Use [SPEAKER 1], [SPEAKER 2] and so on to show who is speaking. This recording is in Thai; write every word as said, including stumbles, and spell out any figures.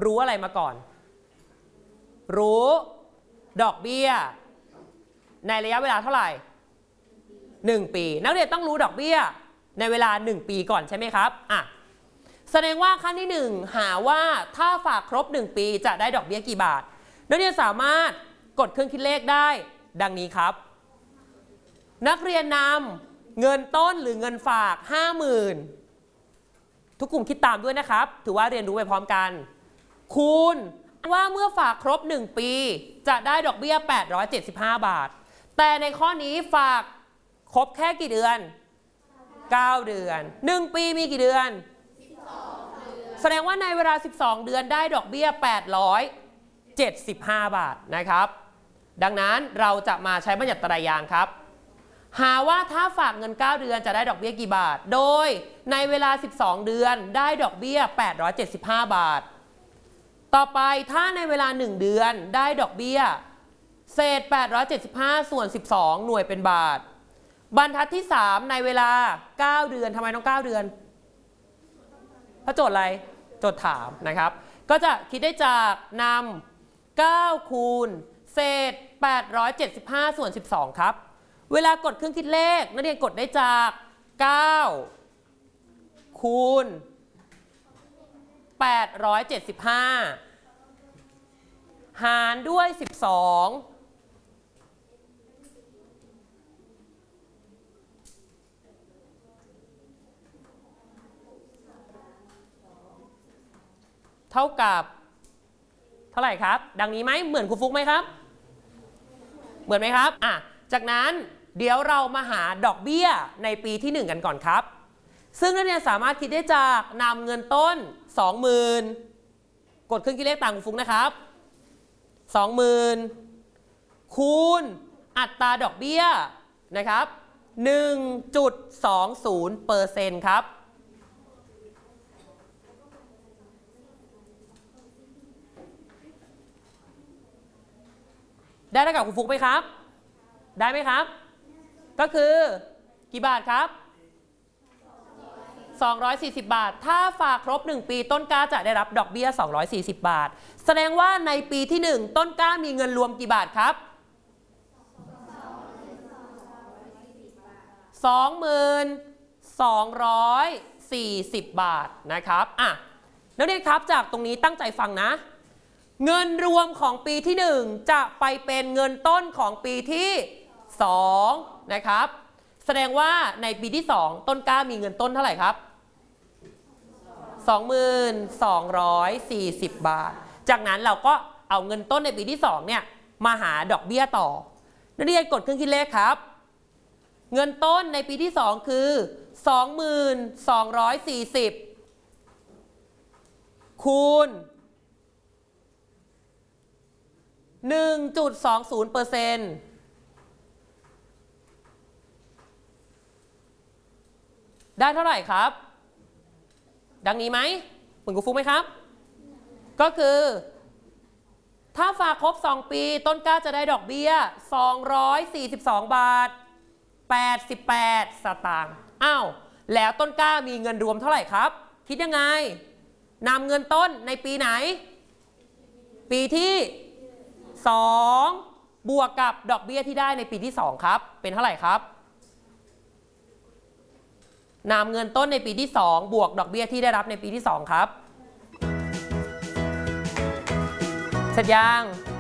[SPEAKER 1] รู้อะไรมาก่อนรู้ดอกเบี้ยในระยะเวลาเท่าไหร่หนึ่งปีนักเรียนต้องรู้ดอกเบี้ยในเวลาหนึ่งปีก่อนใช่ไหมครับอ่ะแสดงว่าขั้นที่หนึ่งหาว่าถ้าฝากครบหนึ่งปีจะได้ดอกเบี้ยกี่บาทนักเรียนสามารถกดเครื่องคิดเลขได้ดังนี้ครับนักเรียนนำเงินต้นหรือเงินฝาก ห้าหมื่น ทุกกลุ่มคิดตามด้วยนะครับถือว่าเรียนรู้ไปพร้อมกันคูณว่าเมื่อฝากครบหนึ่งปีจะได้ดอกเบี้ยแปดร้อยเจ็ดสิบห้าบาทแต่ในข้อนี้ฝากครบแค่กี่เดือนเก้าเดือนหนึ่งปีมีกี่เดือนสิบสองเดือนแสดงว่าในเวลาสิบสองเดือนได้ดอกเบี้ยแปดร้อยเจ็ดสิบห้าบาทนะครับดังนั้นเราจะมาใช้บัญญัติไตรยางค์ครับหาว่าถ้าฝากเงินเก้าเดือนจะได้ดอกเบี้ยกี่บาทโดยในเวลาสิบสองเดือนได้ดอกเบี้ยแปดร้อยเจ็ดสิบห้าบาทต่อไปถ้าในเวลาหนึ่งเดือนได้ดอกเบี้ยเศษแปดร้อยเจ็ดสิบห้าส่วนสิบสองหน่วยเป็นบาทบรรทัดที่สามในเวลาเก้าเดือนทำไมต้องเก้าเดือนเพราะโจทย์อะไรโจทย์ถามนะครับก็จะคิดได้จากนำเก้าคูณเศษแปดร้อยเจ็ดสิบห้าส่วนสิบสองครับเวลากดเครื่องคิดเลขนักเรียนกดได้จากเก้าคูณแปดร้อยเจ็ดสิบห้าหารด้วยสิบสองเท่ากับเท่าไหร่ครับดังนี้ไหมเหมือนครูฟุกไหมครับเหมือนไหมครับอ่ะจากนั้นเดี๋ยวเรามาหาดอกเบี้ยในปีที่หนึ่งกันก่อนครับซึ่งนักเรียนสามารถคิดได้จากนำเงินต้น สองหมื่น กดเครื่องคิดเลขตามครูฟุกนะครับ สองหมื่น คูณอัตราดอกเบี้ยนะครับ หนึ่งจุดสองศูนย์เปอร์เซ็นต์ ครับได้เท่ากับครูฟุกไหมครับได้ไหมครับก็คือกี่บาทครับสองร้อยสี่สิบบาทถ้าฝากครบหนึ่งปีต้นกล้าจะได้รับดอกเบี้ยสองร้อยสี่สิบบาทแสดงว่าในปีที่หนึ่งต้นกล้ามีเงินรวมกี่บาทครับสองหมื่นสองร้อยสี่สิบบาทนะครับอ่ะนักเรียนครับจากตรงนี้ตั้งใจฟังนะเงินรวมของปีที่หนึ่งจะไปเป็นเงินต้นของปีที่สองนะครับแสดงว่าในปีที่สองต้นกล้ามีเงินต้นเท่าไหร่ครับ สองหมื่นสองร้อยสี่สิบ บาทจากนั้นเราก็เอาเงินต้นในปีที่สองเนี่ยมาหาดอกเบี้ยต่อนักเรียนกดเครื่องคิดเลขครับเงินต้นในปีที่สองคือ สองหมื่นสองร้อยสี่สิบ คูณ หนึ่งจุดสองศูนย์ เปอร์เซ็นต์ ได้เท่าไหร่ครับดังนี้ไหมเหมือนครูฟุกไหมครับก็คือถ้าฝากครบสองปีต้นกล้าจะได้ดอกเบี้ยสองร้อยสี่สิบสองบาทแปดสิบแปดสตางค์อ้าวแล้วต้นกล้ามีเงินรวมเท่าไหร่ครับคิดยังไงนำเงินต้นในปีไหนปีที่สองบวกกับดอกเบี้ยที่ได้ในปีที่สองครับเป็นเท่าไหร่ครับนำเงินต้นในปีที่สองบวกดอกเบี้ยที่ได้รับในปีที่สองครับเสร็จยัง